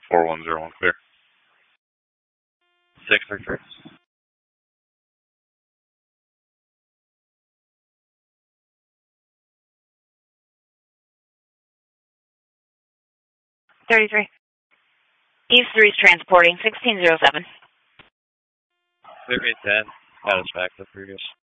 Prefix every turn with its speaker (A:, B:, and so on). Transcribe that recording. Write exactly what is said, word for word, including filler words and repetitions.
A: four one zero one, clear. six three three.
B: thirty-three. East three is transporting, sixteen zero seven.
A: Clear eight ten, out of spec, the previous.